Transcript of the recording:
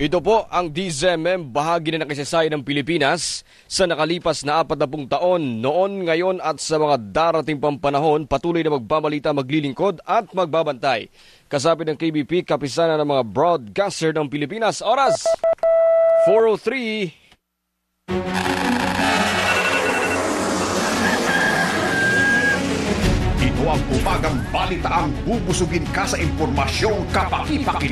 Ito po ang DZMM, bahagi na nakasasay ng Pilipinas sa nakalipas na 40 taon, noon, ngayon at sa mga darating pang panahon, patuloy na magbabalita, maglilingkod at magbabantay. Kasapit ng KBP, kapisanan ng mga broadcaster ng Pilipinas. Oras 4:03. Ito ang umagang balitaang bubusugin ka sa impormasyong kapaki-pakilala.